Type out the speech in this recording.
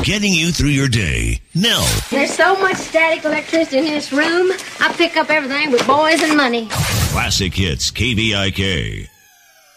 getting you through your day. Nell. There's so much static electricity in this room, I pick up everything with boys and money. Classic Hits, KVIK.